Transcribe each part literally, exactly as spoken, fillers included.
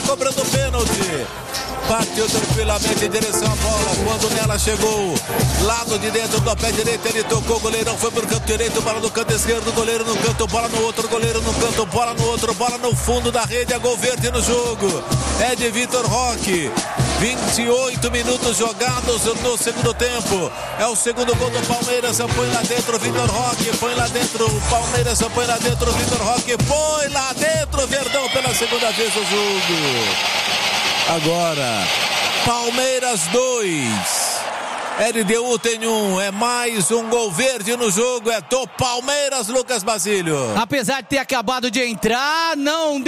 cobrando pênalti. Bateu tranquilamente em direção à bola. Quando nela chegou, lado de dentro do pé direito, ele tocou, o goleirão foi pro canto direito, bola no canto esquerdo, goleiro no canto, bola no outro, goleiro no canto, bola no outro, bola no fundo da rede, é gol verde no jogo. É de Vitor Roque. vinte e oito minutos jogados no segundo tempo. É o segundo gol do Palmeiras. Põe lá dentro, Vitor Roque. Põe lá dentro, o Palmeiras. Põe lá dentro, Vitor Roque. Põe lá dentro, Verdão, pela segunda vez no jogo. Agora, Palmeiras dois. L D U tem um, é mais um gol verde no jogo, é do Palmeiras, Lucas Basílio. Apesar de ter acabado de entrar, não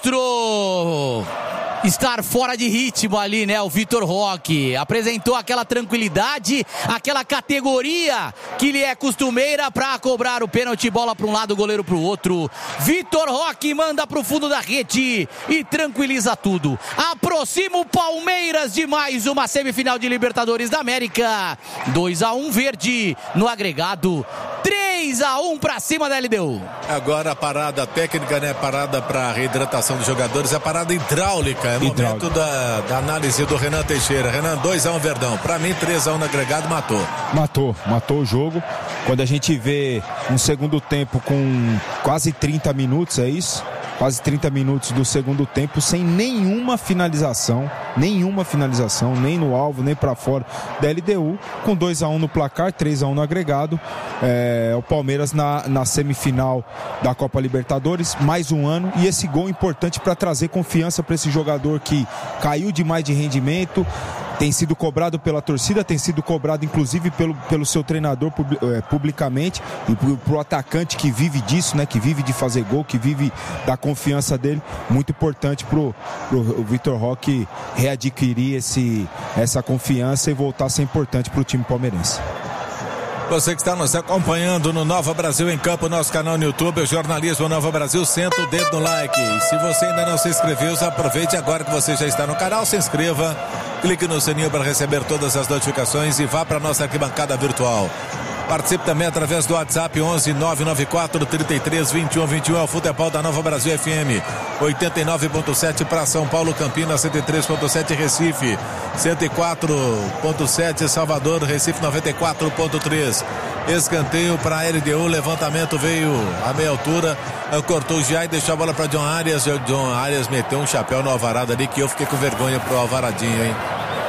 demonstrou estar fora de ritmo ali, né? O Vitor Roque apresentou aquela tranquilidade, aquela categoria que lhe é costumeira para cobrar o pênalti, bola para um lado, goleiro para o outro. Vitor Roque manda para o fundo da rede e tranquiliza tudo. Aproxima o Palmeiras de mais uma semifinal de Libertadores da América. dois a um verde no agregado. três a um para cima da L D U. Agora a parada técnica, né? Parada para reidratação dos jogadores, a parada hidráulica. É Hidráulica. momento da, da análise do Renan Teixeira. Renan, dois a um Verdão. Para mim, três a um no agregado, matou. Matou, matou o jogo. Quando a gente vê um segundo tempo com quase trinta minutos, é isso? Quase trinta minutos do segundo tempo sem nenhuma finalização, nenhuma finalização, nem no alvo, nem para fora da L D U, com dois a um no placar, três a um no agregado. É, o Palmeiras na, na semifinal da Copa Libertadores, mais um ano, e esse gol importante para trazer confiança para esse jogador que caiu demais de rendimento, tem sido cobrado pela torcida, tem sido cobrado inclusive pelo, pelo seu treinador pub, é, publicamente, e pro, pro atacante que vive disso, né, que vive de fazer gol, que vive da confiança dele. Muito importante pro, pro Vitor Roque readquirir esse, essa confiança e voltar a ser importante pro time palmeirense. Você que está nos acompanhando no Nova Brasil em Campo, nosso canal no YouTube, o Jornalismo Nova Brasil, senta o dedo no like. E se você ainda não se inscreveu, aproveite agora que você já está no canal, se inscreva, clique no sininho para receber todas as notificações e vá para a nossa arquibancada virtual. Participe também através do WhatsApp onze nove nove quatro, trinta e três, vinte e um, vinte e um. É o futebol da Nova Brasil F M oitenta e nove ponto sete para São Paulo, Campinas cento e três ponto sete, Recife cento e quatro ponto sete, Salvador, Recife noventa e quatro ponto três. Escanteio para a L D U, levantamento veio a meia altura, cortou o Gia e deixou a bola para John Arias. John Arias meteu um chapéu no Alvarado ali que eu fiquei com vergonha pro Alvaradinho, hein?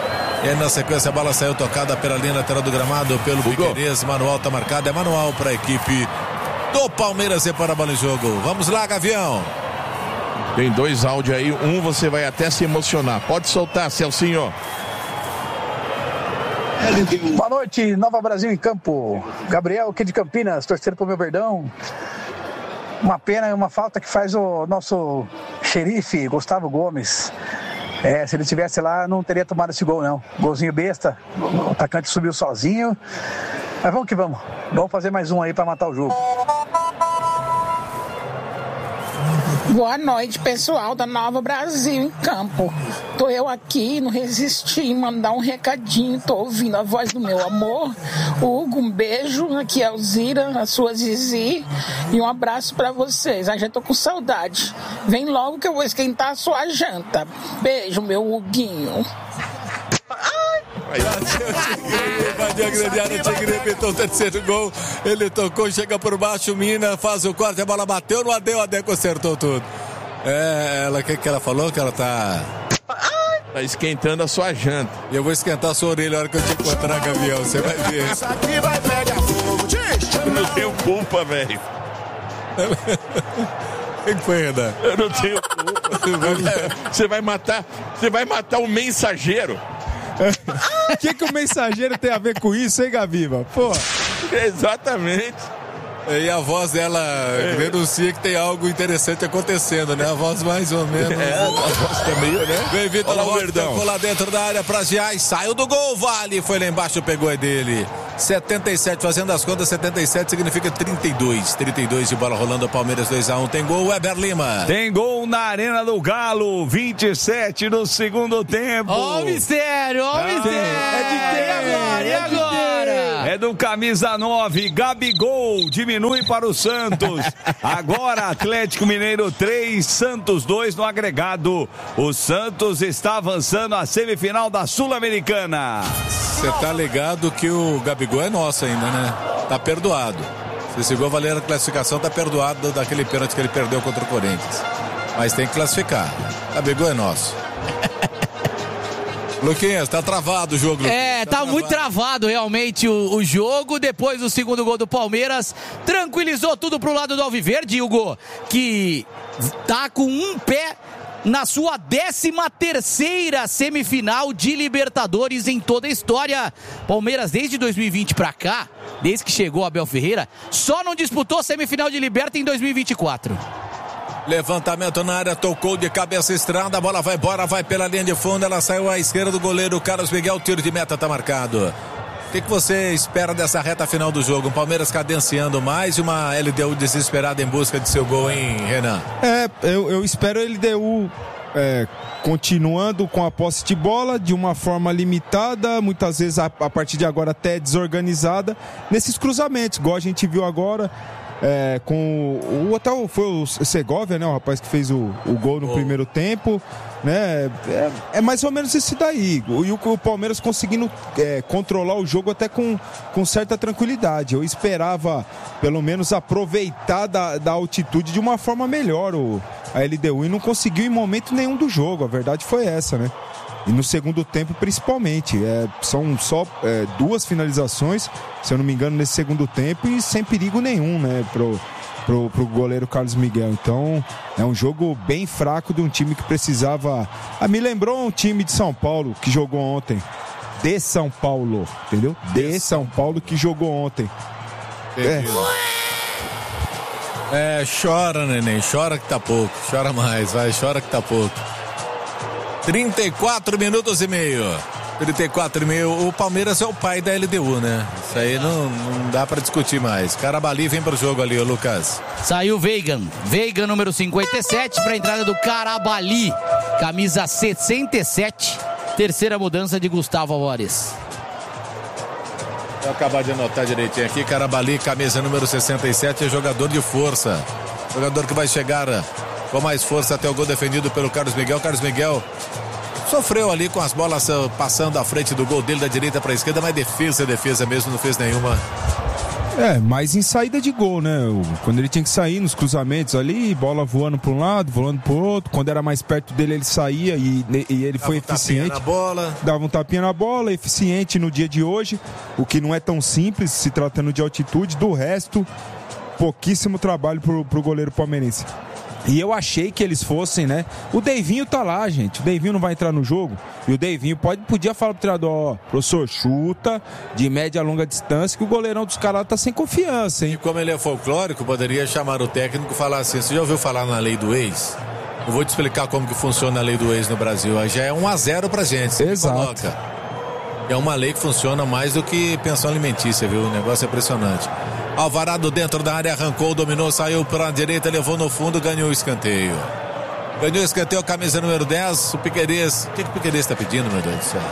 E aí, na sequência, a bola saiu tocada pela linha lateral do gramado pelo Piquerez. Manual tá marcado, é manual para a equipe do Palmeiras e para a bola em jogo. Vamos lá, Gavião. Tem dois áudios aí, um você vai até se emocionar. Pode soltar, Celcinho. Boa noite, Nova Brasil em Campo. Gabriel aqui de Campinas, torcendo pro meu Verdão. Uma pena, uma falta que faz o nosso xerife, Gustavo Gomes. É, se ele estivesse lá, não teria tomado esse gol, não. Golzinho besta, o atacante subiu sozinho. Mas vamos que vamos. Vamos fazer mais um aí para matar o jogo. Boa noite, pessoal da Nova Brasil em Campo. Tô eu aqui, não resisti em mandar um recadinho. Tô ouvindo a voz do meu amor. Hugo, um beijo. Aqui é Alzira, a sua Zizi. E um abraço pra vocês. Ai, já tô com saudade. Vem logo que eu vou esquentar a sua janta. Beijo, meu Huguinho. Invadiu a grande área, o Tigre repetiu o terceiro gol. Ele tocou, chega por baixo, Mina faz o corte, a bola bateu, não adeu, a Deco acertou tudo. É, ela, o que, que ela falou? Que ela tá... Tá esquentando a sua janta. E eu vou esquentar a sua orelha na hora que eu te encontrar, Gavião, você vai ver. Eu não tenho culpa, velho. O que foi, Renan? Eu não tenho culpa. Você vai matar, você vai matar o mensageiro. O que, que o mensageiro tem a ver com isso, hein, Gaviva? Pô. Exatamente. E a voz dela é. denuncia que tem algo interessante acontecendo, né? A voz mais ou menos. É, a voz também, né? Vem Vitor Roque, tocou lá dentro da área pra Giai, saiu do gol, Vale, foi lá embaixo, pegou é dele. setenta e sete, fazendo as contas, setenta e sete significa trinta e dois. trinta e dois de bola rolando, Palmeiras dois a um. Tem gol, Weber Lima. Tem gol na Arena do Galo, vinte e sete no segundo tempo. Ó o mistério, ó o mistério. É de quem? E agora? E agora? É É do camisa nove, Gabigol, diminui para o Santos. Agora Atlético Mineiro três, Santos dois no agregado. O Santos está avançando à semifinal da Sul-Americana. Você tá ligado que o Gabigol é nosso ainda, né? Tá perdoado. Se esse gol valer a classificação, tá perdoado daquele pênalti que ele perdeu contra o Corinthians. Mas tem que classificar. Gabigol é nosso. Luquinhas, tá travado o jogo, Luquinhas. É, tá, tá muito travado realmente o, o jogo. Depois do segundo gol do Palmeiras, tranquilizou tudo pro lado do Alviverde, Hugo, que tá com um pé na sua décima terceira semifinal de Libertadores em toda a história. Palmeiras, desde dois mil e vinte pra cá, desde que chegou Abel Ferreira, só não disputou semifinal de Liberta em dois mil e vinte e quatro. Levantamento na área, tocou de cabeça estrada, a bola vai embora, vai pela linha de fundo, ela saiu à esquerda do goleiro Carlos Miguel, tiro de meta tá marcado. O que, que você espera dessa reta final do jogo? O Palmeiras cadenciando mais e uma L D U desesperada em busca de seu gol, hein, Renan? É, eu, eu espero a L D U é, continuando com a posse de bola de uma forma limitada, muitas vezes a, a partir de agora até desorganizada, nesses cruzamentos, igual a gente viu agora. É, com o até foi o Segovia, né, o rapaz que fez o, o gol no oh. primeiro tempo, né, é, é mais ou menos isso daí, e o, o Palmeiras conseguindo é, controlar o jogo até com, com certa tranquilidade. Eu esperava pelo menos aproveitar da, da altitude de uma forma melhor o, a L D U, e não conseguiu em momento nenhum do jogo, a verdade foi essa, né? E no segundo tempo, principalmente. É, são só é, duas finalizações, se eu não me engano, nesse segundo tempo, e sem perigo nenhum, né, pro, pro, pro goleiro Carlos Miguel. Então, é um jogo bem fraco de um time que precisava... Ah, me lembrou um time de São Paulo que jogou ontem. De São Paulo, entendeu? De São Paulo que jogou ontem. É. é, chora, neném. Chora que tá pouco. Chora mais, vai. Chora que tá pouco. trinta e quatro minutos e meio. trinta e quatro e meio. O Palmeiras é o pai da L D U, né? Isso aí não, não dá pra discutir mais. Carabali vem pro jogo ali, ô Lucas. Saiu Veigan. Veigan, número cinquenta e sete, pra entrada do Carabali. Camisa sessenta e sete. Terceira mudança de Gustavo Álvares. Vou acabar de anotar direitinho aqui. Carabali, camisa número sessenta e sete, é jogador de força. Jogador que vai chegar com mais força até o gol defendido pelo Carlos Miguel. Carlos Miguel sofreu ali com as bolas passando à frente do gol dele da direita para a esquerda, mas defesa, defesa mesmo, não fez nenhuma. É, mas em saída de gol, né? Quando ele tinha que sair nos cruzamentos ali, bola voando para um lado, voando para o outro. Quando era mais perto dele, ele saía e, e ele dava foi um eficiente. Na bola. Dava um tapinha na bola, eficiente no dia de hoje, o que não é tão simples se tratando de altitude. Do resto, pouquíssimo trabalho pro, pro goleiro palmeirense. E eu achei que eles fossem, né? O Deivinho tá lá, gente. O Deivinho não vai entrar no jogo. E o Deivinho pode, podia falar pro treinador, ó, professor, chuta de média a longa distância, que o goleirão dos caras tá sem confiança, hein? E como ele é folclórico, poderia chamar o técnico e falar assim: você já ouviu falar na lei do ex? Eu vou te explicar como que funciona a lei do ex no Brasil. Aí já é um a zero pra gente. Exato. Coloca. É uma lei que funciona mais do que pensão alimentícia, viu? O negócio é impressionante. Alvarado dentro da área, arrancou, dominou, saiu para a direita, levou no fundo, ganhou o escanteio. Ganhou o escanteio, camisa número dez, o Piquerez. O que, que o Piquerez está pedindo, meu Deus do céu?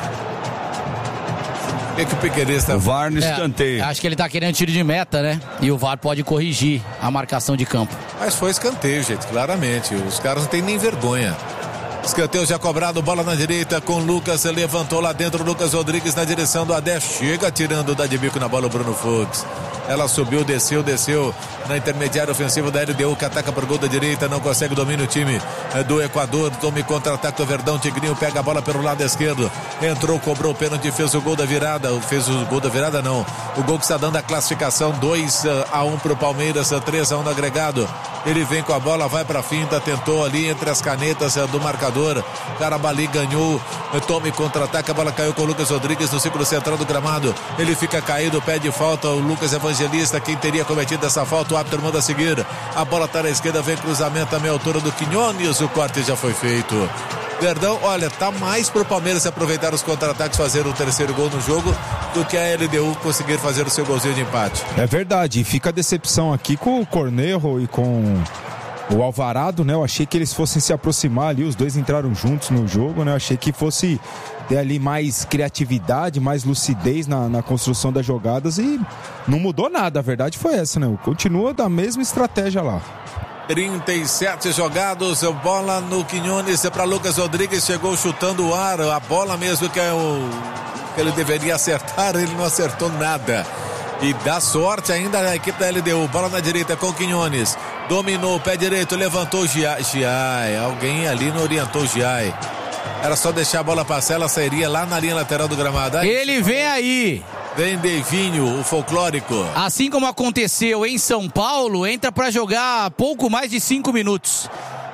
O que, que o Piquerez está pedindo? O V A R no escanteio. É, acho que ele está querendo tiro de meta, né? E o V A R pode corrigir a marcação de campo. Mas foi escanteio, gente, claramente. Os caras não têm nem vergonha. Escanteio já cobrado, bola na direita com o Lucas, levantou lá dentro, Lucas Rodrigues na direção do Adé, chega tirando da de bico na bola o Bruno Fux. Ela subiu, desceu, desceu na intermediária ofensiva da L D U, que ataca por gol da direita, não consegue domínio o time do Equador, tome contra-ataque do Verdão, Tigrinho pega a bola pelo lado esquerdo, entrou, cobrou o pênalti, fez o gol da virada, fez o gol da virada não, o gol que está dando a classificação, dois a um pro Palmeiras, três a um no agregado. Ele vem com a bola, vai pra finta, tentou ali entre as canetas do marcador, Carabali ganhou, tome contra-ataque, a bola caiu com o Lucas Rodrigues no círculo central do gramado, ele fica caído, pede falta, o Lucas Evangelista, quem teria cometido essa falta, o árbitro manda seguir, a bola tá na esquerda, vem cruzamento à meia altura do Quinones, o corte já foi feito. Verdão, olha, tá mais pro Palmeiras aproveitar os contra-ataques, fazer o terceiro gol no jogo, do que a L D U conseguir fazer o seu golzinho de empate. É verdade, e fica a decepção aqui com o Cornejo e com o Alvarado, né? Eu achei que eles fossem se aproximar ali, os dois entraram juntos no jogo, né? Eu achei que fosse ter ali mais criatividade, mais lucidez na, na construção das jogadas e não mudou nada, a verdade foi essa, né? Continua da mesma estratégia lá. trinta e sete jogados, bola no Quiñones para Lucas Rodrigues, chegou chutando o ar, a bola mesmo que, é o, que ele deveria acertar, ele não acertou nada. E dá sorte ainda a equipe da L D U. Bola na direita com o Quiñones. Dominou, pé direito, levantou o Giai. Giai. Alguém ali não orientou o Giai. Era só deixar a bola passar, ela sairia lá na linha lateral do gramado. Aí, ele vem aí. Vem Deivinho, o folclórico. Assim como aconteceu em São Paulo, entra para jogar pouco mais de cinco minutos.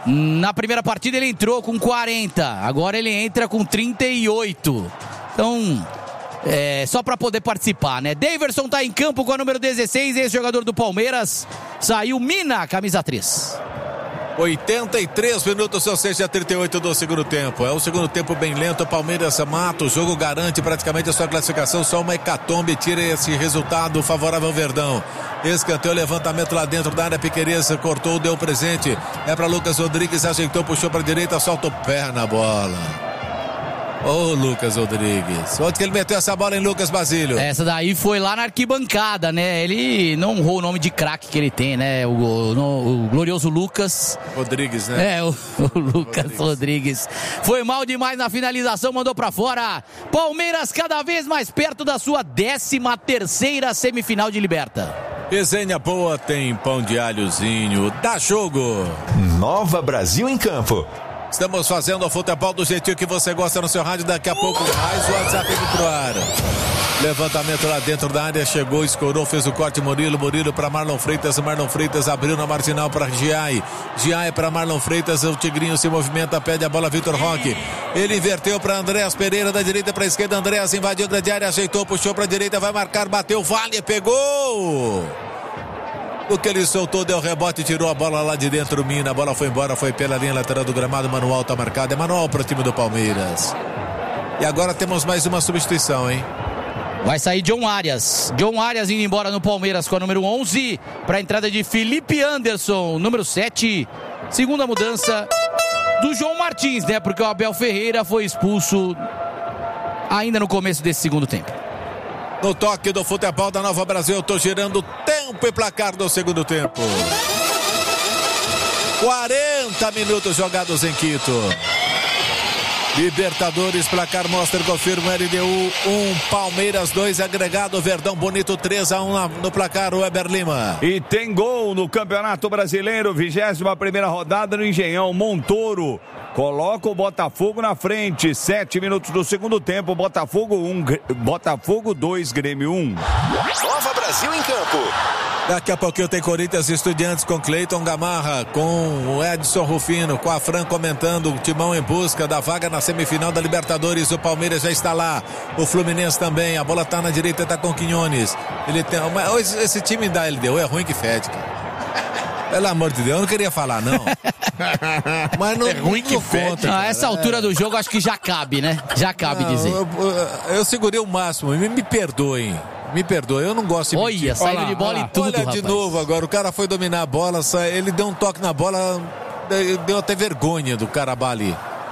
Na primeira partida ele entrou com quarenta. Agora ele entra com trinta e oito. Então... É, só para poder participar, né? Daverson tá em campo com a número dezesseis, ex-jogador do Palmeiras. Saiu Mina, camisa três. oitenta e três minutos, ou seja, trinta e oito do segundo tempo. É o segundo tempo bem lento. O Palmeiras mata, o jogo garante praticamente a sua classificação. Só uma hecatombe tira esse resultado favorável ao Verdão. Escanteio, levantamento lá dentro da área. Piquerez cortou, deu presente. É para Lucas Rodrigues, ajeitou, puxou para direita, solta o pé na bola. Ô, oh, Lucas Rodrigues. Onde que ele meteu essa bola em Lucas Basílio? Essa daí foi lá na arquibancada, né? Ele não honrou o nome de craque que ele tem, né? O, o, o glorioso Lucas Rodrigues, né? É, o, o Lucas Rodrigues. Rodrigues. Foi mal demais na finalização, mandou pra fora. Palmeiras cada vez mais perto da sua décima terceira semifinal de Liberta. Resenha boa, tem pão de alhozinho. Dá jogo. Nova Brasil em campo. Estamos fazendo o futebol do jeitinho que você gosta no seu rádio. Daqui a pouco mais o WhatsApp indo pro ar. Levantamento lá dentro da área, chegou, escorou, fez o corte, Murilo, Murilo para Marlon Freitas, Marlon Freitas abriu na marginal para Giai, Giai para Marlon Freitas, o Tigrinho se movimenta, pede a bola Vitor Roque, ele inverteu para Andréas Pereira, da direita para a esquerda, Andréas invadiu a grande área, ajeitou, puxou para a direita, vai marcar, bateu, vale, pegou! O que ele soltou, deu rebote, tirou a bola lá de dentro, Mina, a bola foi embora, foi pela linha lateral do gramado, Manuel tá marcado, é Manuel para o time do Palmeiras. E agora temos mais uma substituição, hein? Vai sair John Arias. John Arias indo embora no Palmeiras com a número onze, para a entrada de Felipe Anderson, número sete. Segunda mudança do João Martins, né? Porque o Abel Ferreira foi expulso ainda no começo desse segundo tempo. No toque do futebol da Nova Brasil, eu tô girando tempo e placar do segundo tempo. quarenta minutos jogados em Quito. Libertadores, placar mostra, confirma L D U um, Palmeiras dois, agregado Verdão Bonito três a um no placar, o Weber Lima. E tem gol no Campeonato Brasileiro, vigésima primeira rodada no Engenhão, Montoro coloca o Botafogo na frente, sete minutos do segundo tempo, Botafogo um, Botafogo dois, Grêmio um. Nova Brasil em campo. Daqui a pouquinho tem Corinthians e Estudiantes com Cleiton Gamarra, com o Edson Rufino, com a Fran comentando, o Timão em busca da vaga na semifinal da Libertadores. O Palmeiras já está lá, o Fluminense também, a bola tá na direita, tá com o Quiñones. Ele tem, mas esse time da L D U é ruim que fede, cara. Pelo amor de Deus, eu não queria falar, não. Mas não, é ruim que fede. A essa altura do jogo, acho que já cabe, né? Já cabe não, dizer. Eu, eu, eu segurei o máximo, me, me perdoem. Me perdoe, eu não gosto de mentir. Olha, saiu de bola e tudo, Olha rapaz. de novo agora, o cara foi dominar a bola, ele deu um toque na bola, deu até vergonha do cara ali.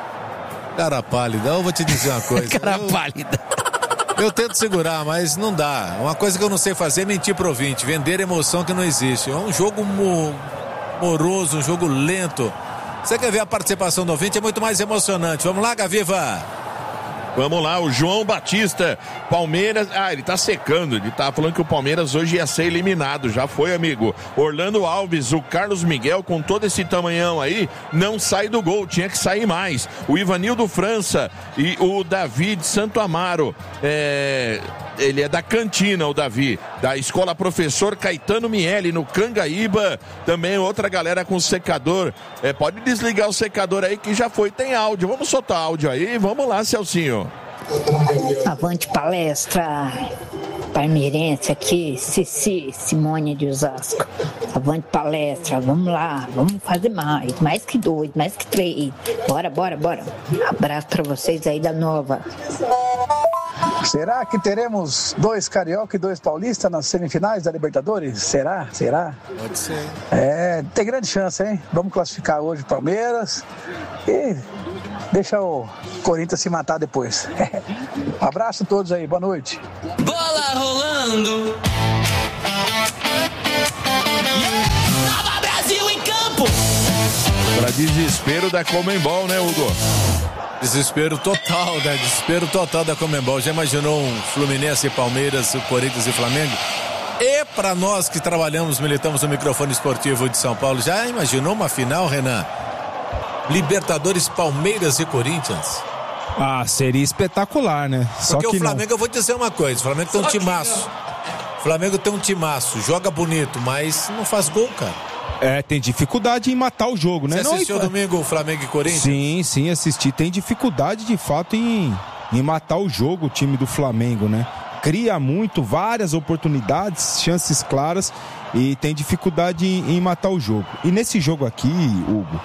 Cara pálida, eu vou te dizer uma coisa. Cara eu, pálida. Eu tento segurar, mas não dá. Uma coisa que eu não sei fazer é mentir pro ouvinte, vender emoção que não existe. É um jogo mo, moroso, um jogo lento. Você quer ver a participação do ouvinte? É muito mais emocionante. Vamos lá, Gaviva! Vamos lá, o João Batista, Palmeiras, ah, ele tá secando, ele tá falando que o Palmeiras hoje ia ser eliminado, já foi, amigo. Orlando Alves, o Carlos Miguel, com todo esse tamanhão aí, não sai do gol, tinha que sair mais. O Ivanildo França e o Davi de Santo Amaro, é... ele é da Cantina, o Davi, da Escola Professor Caetano Miele, no Cangaíba, também outra galera com secador, é, pode desligar o secador aí que já foi, tem áudio, vamos soltar áudio aí, vamos lá, Celcinho. Avante palestra, palmeirense aqui, Cici, Simone de Osasco. Avante palestra, vamos lá, vamos fazer mais, mais que dois, mais que três. Bora, bora, bora. Abraço pra vocês aí da Nova. Será que teremos dois carioca e dois paulistas nas semifinais da Libertadores? Será? Será? Pode ser. É, tem grande chance, hein? Vamos classificar hoje o Palmeiras e deixa o Corinthians se matar depois. Um abraço a todos aí, boa noite. Bola rolando. Nova Brasil em campo. Para desespero da Conmebol, né, Hugo? Desespero total, né? Desespero total da Conmebol. Já imaginou um Fluminense e Palmeiras, Corinthians e Flamengo? E para nós que trabalhamos, militamos no microfone esportivo de São Paulo, já imaginou uma final, Renan? Libertadores, Palmeiras e Corinthians? Ah, seria espetacular, né? Só Porque que o Flamengo, não. eu vou dizer uma coisa, o Flamengo tem um timaço. O Flamengo tem um timaço, joga bonito, mas não faz gol, cara. É, tem dificuldade em matar o jogo, né? Você assistiu não, domingo o Flamengo e Corinthians? Sim, sim, assisti. Tem dificuldade, de fato, em, em matar o jogo, o time do Flamengo, né? Cria muito, várias oportunidades, chances claras e tem dificuldade em, em matar o jogo. E nesse jogo aqui, Hugo,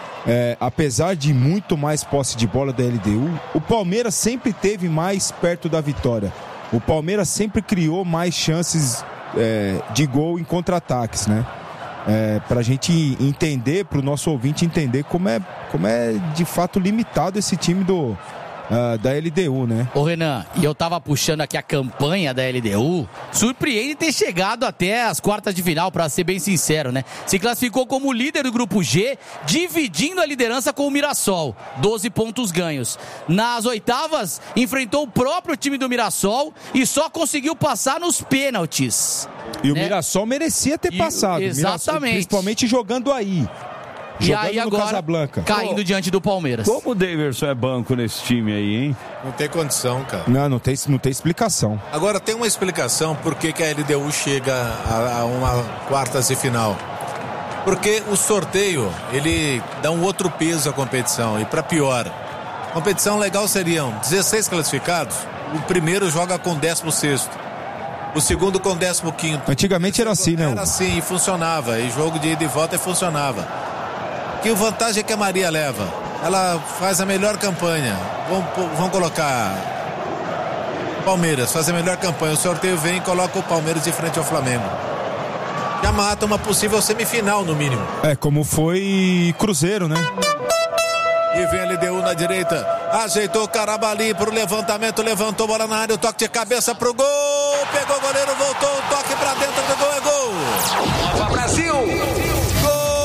é, apesar de muito mais posse de bola da L D U, o Palmeiras sempre teve mais perto da vitória. O Palmeiras sempre criou mais chances é, de gol em contra-ataques, né? É, pra gente entender, pro nosso ouvinte entender como é, como é de fato limitado esse time do, uh, da L D U, né? Ô Renan, e eu tava puxando aqui a campanha da L D U, surpreende ter chegado até as quartas de final, pra ser bem sincero, né? Se classificou como líder do grupo G, dividindo a liderança com o Mirassol, doze pontos ganhos. Nas oitavas, enfrentou o próprio time do Mirassol e só conseguiu passar nos pênaltis. E o né? Mirassol merecia ter E, passado. exatamente. Mirassol, principalmente jogando aí. E Jogando aí no agora, Casablanca. caindo oh, diante do Palmeiras. Como o Daverson é banco nesse time aí, hein? Não tem condição, cara. Não, não tem, não tem explicação. Agora, tem uma explicação por que, que a L D U chega a, a uma quartas de final. Porque o sorteio, ele dá um outro peso à competição. E para pior, a competição legal seriam dezesseis classificados, o primeiro joga com décimo sexto. O segundo com décimo quinto. Antigamente era assim, né? Era assim, e funcionava. E jogo de ida e volta e funcionava. Que vantagem é que a Maria leva? Ela faz a melhor campanha. Vamos, vamos colocar Palmeiras, faz a melhor campanha. O sorteio vem e coloca o Palmeiras de frente ao Flamengo. Já mata uma possível semifinal, no mínimo. É, como foi Cruzeiro, né? E vem a L D U na direita. Ajeitou o Carabali pro levantamento. Levantou, bola na área. O toque de cabeça pro gol. Pegou o goleiro, voltou. O toque pra dentro do gol. É gol. Nova Brasil.